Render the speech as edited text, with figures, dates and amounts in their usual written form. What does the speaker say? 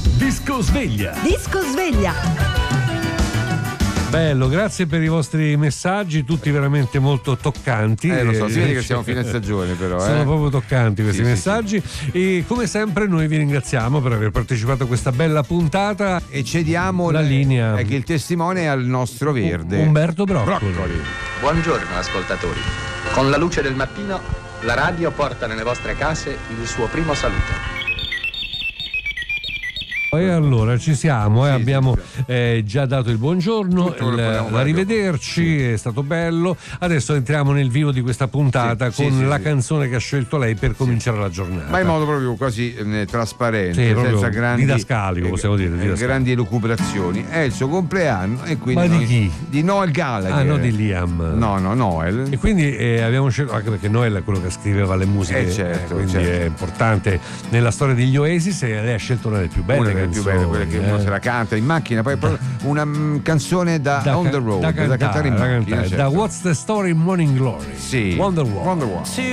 Disco Sveglia. Disco Sveglia. Bello, grazie per i vostri messaggi, tutti veramente molto toccanti. Lo so, si vede che siamo a fine stagione, però. Sono proprio toccanti questi messaggi. Sì. E come sempre noi vi ringraziamo per aver partecipato a questa bella puntata. E cediamo la linea. Che il testimone è al nostro verde. Umberto Broccoli. Buongiorno ascoltatori. Con la luce del mattino, la radio porta nelle vostre case il suo primo saluto. E allora ci siamo, abbiamo già dato il buongiorno, l'arrivederci, è stato bello. Adesso entriamo nel vivo di questa puntata con la canzone che ha scelto lei per cominciare la giornata. Ma in modo proprio quasi trasparente, senza grandi didascalico, possiamo dire. Grandi elucubrazioni. È il suo compleanno e quindi. Ma di chi? Di Noel Gallagher. Ah, no, di Liam. No, Noel. E quindi abbiamo scelto, anche perché Noel è quello che scriveva le musiche, quindi è importante nella storia degli Oasis, e lei ha scelto una delle più belle. Più belle, quelle che uno se la canta in macchina, poi una canzone da on the road, da cantare in macchina, da What's the Story Morning Glory. Sì. Wonderwall.